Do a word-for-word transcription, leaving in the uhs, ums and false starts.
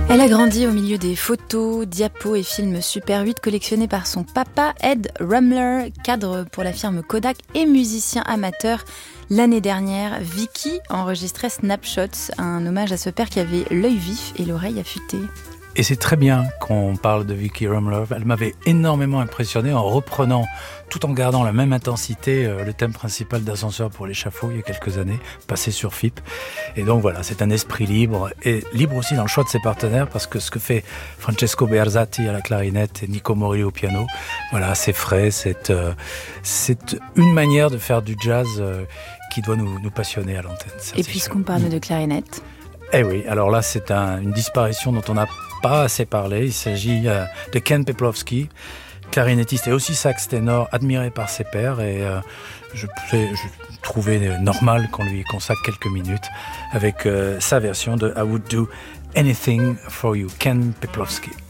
Elle a grandi au milieu des photos, diapos et films Super huit collectionnés par son papa Ed Rumler, cadre pour la firme Kodak et musicien amateur. L'année dernière, Vicky enregistrait Snapshots, un hommage à ce père qui avait l'œil vif et l'oreille affûtée. Et c'est très bien qu'on parle de Vicky Rumler. Elle m'avait énormément impressionné en reprenant, tout en gardant la même intensité, euh, le thème principal d'Ascenseur pour l'échafaud il y a quelques années, passé sur F I P. Et donc voilà, c'est un esprit libre, et libre aussi dans le choix de ses partenaires, parce que ce que fait Francesco Bearzati à la clarinette et Nico Morelli au piano, voilà, c'est frais, c'est, euh, c'est une manière de faire du jazz euh, qui doit nous, nous passionner à l'antenne. Ça, et puisqu'on parle mmh. de clarinette... Eh oui, alors là, c'est un, une disparition dont on n'a pas assez parlé. Il s'agit euh, de Ken Peplowski, clarinettiste et aussi sax ténor, admiré par ses pairs. Et euh, je, je trouvais normal qu'on lui consacre quelques minutes avec euh, sa version de I Would Do Anything For You, Ken Peplowski.